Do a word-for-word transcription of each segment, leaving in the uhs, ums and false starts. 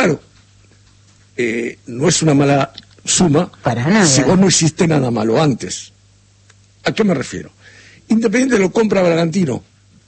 claro, eh, no es una mala suma para nada si vos no hiciste nada malo antes. ¿A qué me refiero? Independiente lo compra Bragantino,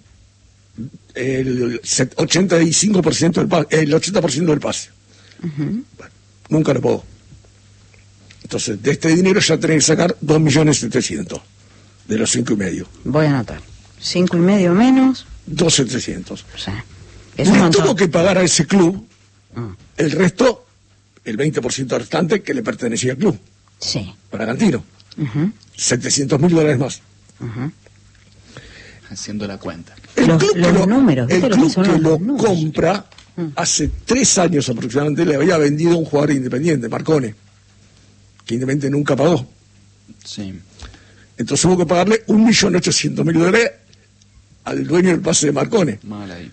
el ochenta y cinco por ciento del pase, el ochenta por ciento del pase. Uh-huh. Bueno, nunca lo puedo. Entonces, de este dinero ya tenés que sacar dos millones setecientos de los cinco y medio. Voy a anotar. Cinco y medio menos. Dos setecientos. O sea, le tuvo que pagar a ese club uh. el resto, el veinte por ciento restante que le pertenecía al club. Sí. Bragantino. Uh-huh. setecientos mil dólares más. Uh-huh. Haciendo la cuenta. El los, club los que lo, números, el club lo que, que lo números. compra uh. hace tres años aproximadamente le había vendido a un jugador independiente, Marcone, que Independiente nunca pagó. Sí. Entonces hubo que pagarle un millón ochocientos mil dólares al dueño del pase de Marcone. Mal ahí.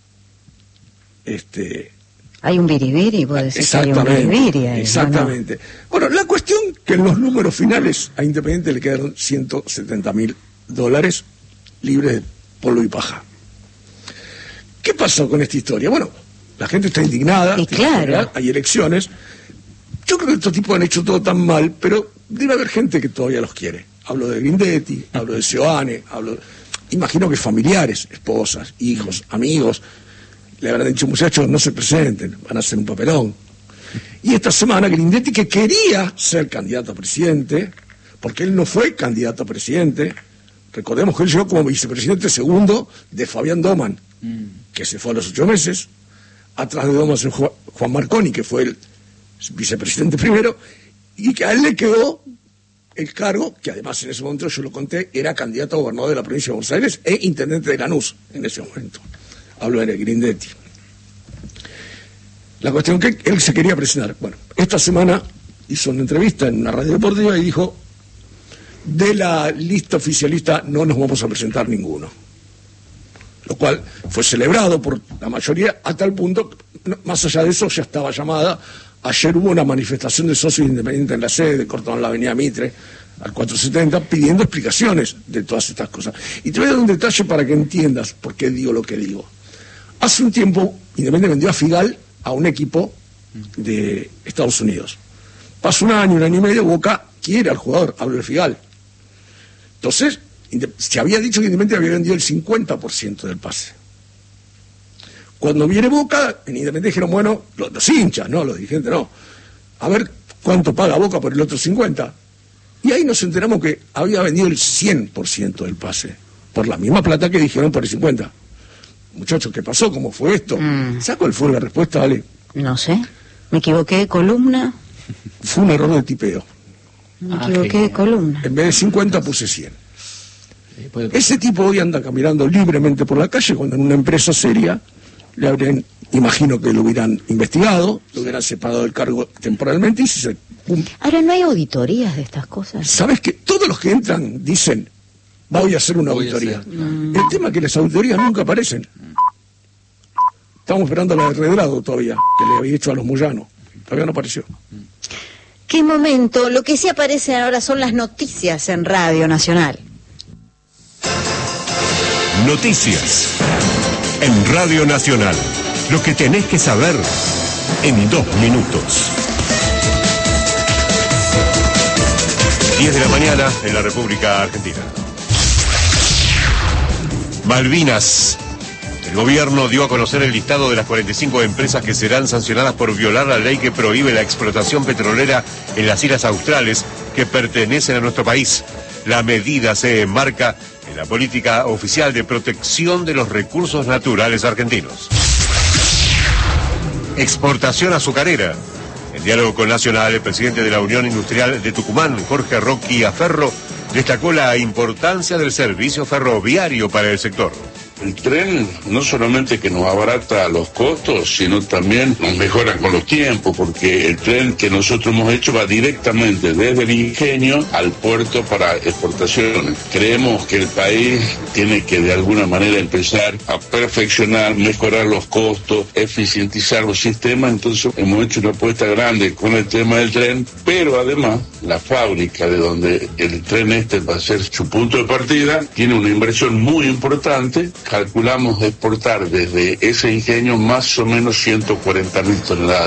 Este, hay un biribiri, puede decir que hay un biribiri ahí, exactamente. ¿No? Bueno, la cuestión que en los números finales a Independiente le quedaron ciento setenta mil dólares libres de polvo y paja. ¿Qué pasó con esta historia? Bueno, la gente está indignada, y claro. general, hay elecciones. Yo creo que estos tipos han hecho todo tan mal, pero debe haber gente que todavía los quiere. Hablo de Grindetti, hablo de Seoane, hablo de... imagino que familiares, esposas, hijos, amigos, le habrán dicho, muchachos, no se presenten, van a hacer un papelón. Y esta semana Grindetti, que quería ser candidato a presidente, porque él no fue candidato a presidente, recordemos que él llegó como vicepresidente segundo de Fabián Doman, mm. que se fue a los ocho meses, atrás de Doman se fue Juan Marconi, que fue el vicepresidente primero, y que a él le quedó el cargo, que además en ese momento yo lo conté, era candidato a gobernador de la provincia de Buenos Aires e intendente de Lanús en ese momento. Hablo de Grindetti. La cuestión que él se quería presentar. Bueno, esta semana hizo una entrevista en una radio deportiva y dijo, de la lista oficialista no nos vamos a presentar ninguno. Lo cual fue celebrado por la mayoría a tal punto, más allá de eso ya estaba llamada. Ayer hubo una manifestación de socios independientes en la sede, cortaron la avenida Mitre al cuatrocientos setenta, pidiendo explicaciones de todas estas cosas. Y te voy a dar un detalle para que entiendas por qué digo lo que digo. Hace un tiempo, Independiente vendió a Figal a un equipo de Estados Unidos. Pasó un año, un año y medio, Boca quiere al jugador, hablo de Figal. Entonces, se había dicho que Independiente había vendido el cincuenta por ciento del pase. Cuando viene Boca, en Independiente dijeron, bueno, los, los hinchas, no, los dirigentes no, a ver cuánto paga Boca por el otro cincuenta. Y ahí nos enteramos que había vendido el cien por ciento del pase, por la misma plata que dijeron por el cincuenta. Muchachos, ¿qué pasó? ¿Cómo fue esto? Mm. ¿Sabes cuál fue la respuesta, Ale? No sé, me equivoqué de columna. Fue un error de tipeo. Me ah, equivoqué de columna. En vez de cincuenta puse cien. Ese tipo hoy anda caminando libremente por la calle cuando en una empresa seria le habrían, imagino que lo hubieran investigado, lo hubieran separado del cargo temporalmente y si se... Um, Ahora, ¿no hay auditorías de estas cosas? ¿Sabes que todos los que entran dicen, voy a hacer una voy auditoría? Mm. El tema es que las auditorías nunca aparecen. Estamos esperando la de Redrado todavía, que le había hecho a los Moyanos. Todavía no apareció. ¿Qué momento? Lo que sí aparece ahora son las noticias en Radio Nacional. Noticias en Radio Nacional. Lo que tenés que saber en dos minutos. diez de la mañana en la República Argentina. Malvinas. El gobierno dio a conocer el listado de las cuarenta y cinco empresas que serán sancionadas por violar la ley que prohíbe la explotación petrolera en las islas australes que pertenecen a nuestro país. La medida se enmarca en la política oficial de protección de los recursos naturales argentinos. Exportación azucarera. En diálogo con Nacional, el presidente de la Unión Industrial de Tucumán, Jorge Rocky Aferro, destacó la importancia del servicio ferroviario para el sector. El tren no solamente que nos abarata los costos, sino también nos mejora con los tiempos, porque el tren que nosotros hemos hecho va directamente desde el ingenio al puerto para exportaciones. Creemos que el país tiene que de alguna manera empezar a perfeccionar, mejorar los costos, eficientizar los sistemas, entonces hemos hecho una apuesta grande con el tema del tren, pero además la fábrica de donde el tren este va a ser su punto de partida tiene una inversión muy importante. Calculamos exportar desde ese ingenio más o menos ciento cuarenta mil toneladas.